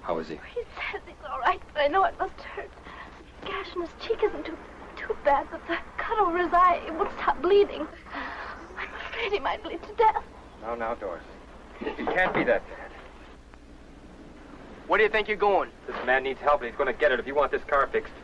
How is he? He says he's all right, but I know it must hurt. The gash in his cheek isn't too bad, but the cut over his eye, it won't stop bleeding. I'm afraid he might bleed to death. Now, Doris. It can't be that bad. Where do you think you're going? This man needs help, and he's going to get it if you want this car fixed.